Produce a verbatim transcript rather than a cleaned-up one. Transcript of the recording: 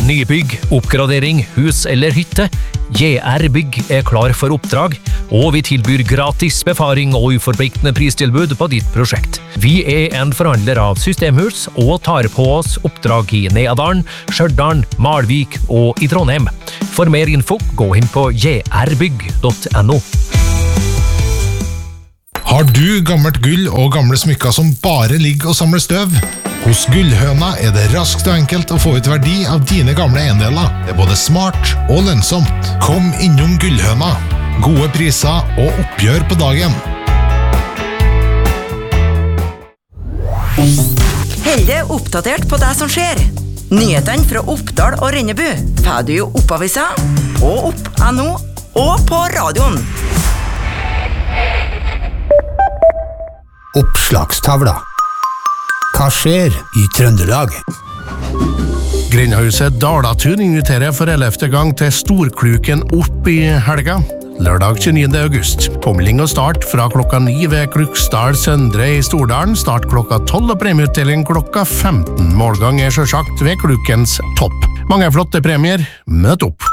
nybygg, oppgradering, hus eller hytte? J R Bygg er klar for oppdrag, og vi tilbyr gratis befaring og uforpliktende pristilbud på ditt prosjekt. Vi er en forhandler av systemhus og tar på oss oppdrag i Neadalen, Stjørdalen, Malvik og i Trondheim. For mer info, gå inn på j r bygg punktum n o. Har du gammelt gull og gamle smykker som bare ligger og samler støv? Hos Gullhøna er det raskt og enkelt å få ut verdi av dine gamle eiendeler. Det er både smart og lønnsomt. Kom innom Gullhøna. Gode priser og oppgjør på dagen. Hold deg oppdatert på det som skjer. Nyhetene fra Oppdal og Rennebu får du jo oppavisa, på opp punktum n o og på radioen. Oppslagstavla. Hva skjer i Trøndelag? Grindhuset Dalatun inviterer for ellevte gang til Storkluken opp i helga. Lørdag tjueniende august. Påmelding og start fra klokka ni ved Kluksdal Søndre i Stordalen. Start klokka tolv og premieutdeling klokka femten. Målgang er selvsagt ved Klukens topp. Mange flotte premier. Møt opp!